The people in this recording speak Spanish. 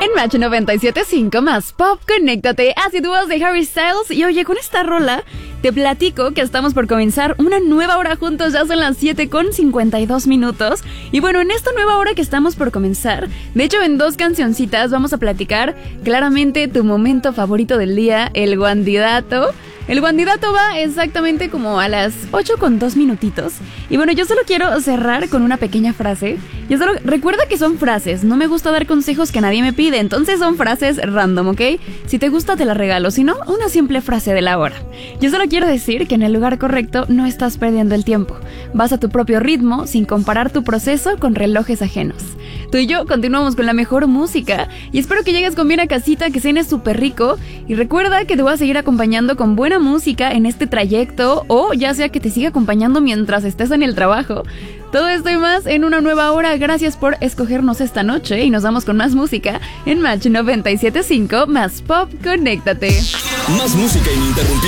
En Match 97.5 más Pop, conéctate a Duos de Harry Styles. Y oye, con esta rola te platico que estamos por comenzar una nueva hora juntos. Ya son las 7:52. Y bueno, en esta nueva hora que estamos por comenzar, de hecho en 2 cancioncitas vamos a platicar claramente tu momento favorito del día, el guandidato. El guandidato va exactamente como a las 8:02. Y bueno, yo solo quiero cerrar con una pequeña frase. Recuerda que son frases, no me gusta dar consejos que nadie me pide, entonces son frases random, ¿ok? Si te gusta te la regalo, si no, una simple frase de la hora. Yo solo quiero decir que en el lugar correcto no estás perdiendo el tiempo. Vas a tu propio ritmo, sin comparar tu proceso con relojes ajenos. Tú y yo continuamos con la mejor música y espero que llegues con bien a casita, que cenes súper rico. Y recuerda que te voy a seguir acompañando con buena música en este trayecto, o ya sea que te siga acompañando mientras estés en el trabajo. Todo esto y más en una nueva hora. Gracias por escogernos esta noche y nos vamos con más música en Match 97.5 más Pop, conéctate. Más música ininterrumpida.